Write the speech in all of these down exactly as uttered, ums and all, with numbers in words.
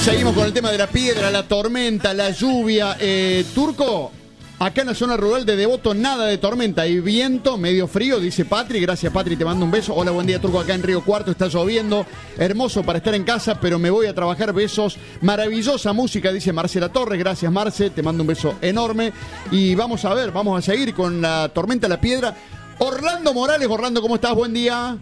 Seguimos con el tema de la piedra, la tormenta, la lluvia. Eh, Turco, acá en la zona rural de Devoto nada de tormenta, hay viento, medio frío, dice Patri. Gracias, Patri, te mando un beso. Hola, buen día, Turco, acá en Río Cuarto está lloviendo. Hermoso para estar en casa, pero me voy a trabajar. Besos. Maravillosa música, dice Marcela Torres. Gracias, Marce, te mando un beso enorme. Y vamos a ver, vamos a seguir con la tormenta, la piedra. Orlando Morales, Orlando, ¿cómo estás? Buen día.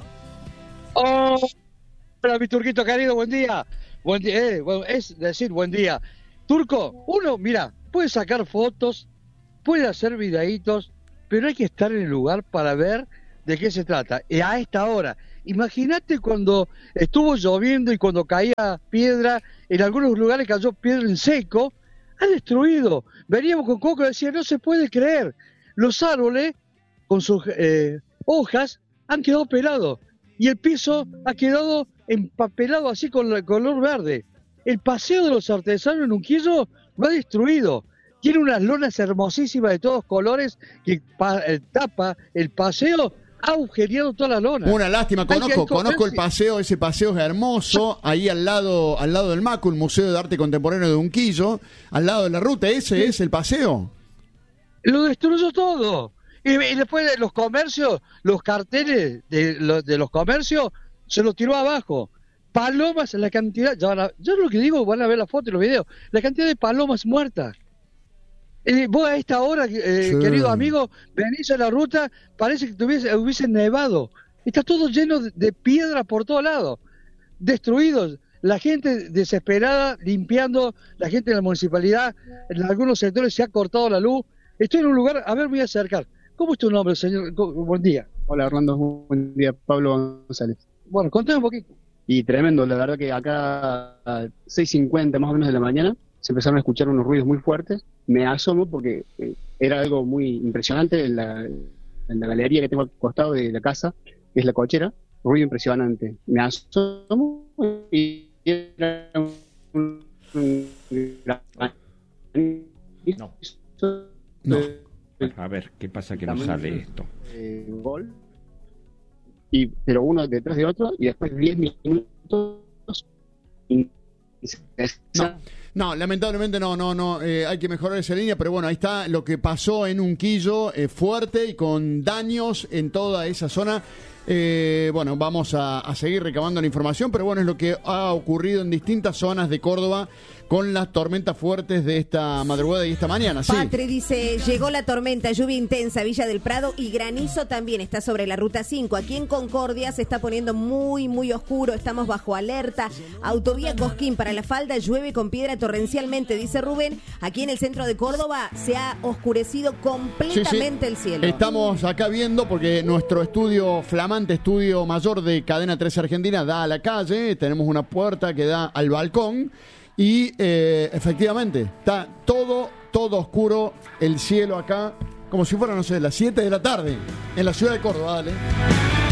Oh, hola, mi Turquito querido, buen día. Buen día, eh, bueno, es decir, buen día. Turco, uno, mira, puede sacar fotos, puede hacer videitos, pero hay que estar en el lugar para ver de qué se trata. Y a esta hora, imagínate cuando estuvo lloviendo y cuando caía piedra, en algunos lugares cayó piedra en seco, ha destruido. Veníamos con Coco y decía, no se puede creer. Los árboles, con sus eh, hojas, han quedado pelados. Y el piso ha quedado empapelado así con el color verde. El paseo de los artesanos en Unquillo lo ha destruido. Tiene unas lonas hermosísimas de todos colores que pa eh, tapa el paseo, ha agujereado toda la lona. Una lástima, conozco, conozco el paseo, ese paseo es hermoso, ahí al lado, al lado del MACU, el Museo de Arte Contemporáneo de Unquillo, al lado de la ruta, ese sí. Es el paseo. Lo destruyó todo. Y, y después de los comercios, los carteles de, lo, de los comercios, se los tiró abajo. Palomas, la cantidad, ya van a, yo lo que digo, van a ver las fotos y los videos, la cantidad de palomas muertas. Eh, vos a esta hora, eh, sí. Querido amigo, venís a la ruta, parece que tuviese, hubiese nevado. Está todo lleno de, de piedra por todos lados, destruidos. La gente desesperada, limpiando, la gente de la municipalidad, en algunos sectores se ha cortado la luz. Estoy en un lugar, a ver, voy a acercar. ¿Cómo es tu nombre, señor? Buen día. Hola, Orlando, buen día. Pablo González. Bueno, contame un poquito. Y tremendo, la verdad que acá a seis cincuenta más o menos de la mañana se empezaron a escuchar unos ruidos muy fuertes. Me asomo porque eh, era algo muy impresionante en la, en la galería que tengo al costado de la casa, que es la cochera. Ruido impresionante. Me asomo y era un... No. No. A ver, ¿qué pasa que no sale esto? Eh, gol. Y, pero uno detrás de otro, y después diez minutos. Y no, no, lamentablemente no, no, no. Eh, hay que mejorar esa línea, pero bueno, ahí está lo que pasó en Unquillo, eh, fuerte y con daños en toda esa zona. Eh, bueno, vamos a, a seguir recabando la información, pero bueno, es lo que ha ocurrido en distintas zonas de Córdoba con las tormentas fuertes de esta madrugada y esta mañana. Sí. Patri dice, llegó la tormenta, lluvia intensa, Villa del Prado y granizo también está sobre la ruta cinco. Aquí en Concordia se está poniendo muy, muy oscuro, estamos bajo alerta. Autovía Cosquín para la falda, llueve con piedra torrencialmente, dice Rubén. Aquí en el centro de Córdoba se ha oscurecido completamente sí, sí. el cielo. Estamos acá viendo porque nuestro estudio, flamante estudio mayor de Cadena trece Argentina, da a la calle, tenemos una puerta que da al balcón. Y eh, efectivamente, está todo, todo oscuro, el cielo acá, como si fuera, no sé, las siete de la tarde, en la ciudad de Córdoba, dale.